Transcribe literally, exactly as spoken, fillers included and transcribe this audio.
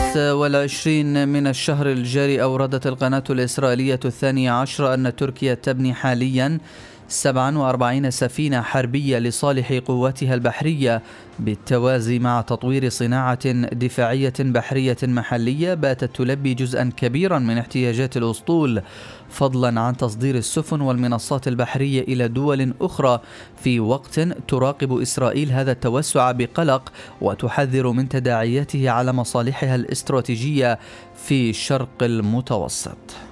الثالث والعشرين من الشهر الجاري أوردت القناة الإسرائيلية الثانية عشر أن تركيا تبني حاليا سبعة وأربعين سفينة حربية لصالح قواتها البحرية، بالتوازي مع تطوير صناعة دفاعية بحرية محلية باتت تلبي جزءا كبيرا من احتياجات الأسطول، فضلا عن تصدير السفن والمنصات البحرية إلى دول أخرى، في وقت تراقب إسرائيل هذا التوسع بقلق وتحذر من تداعياته على مصالحها الاستراتيجية في الشرق المتوسط.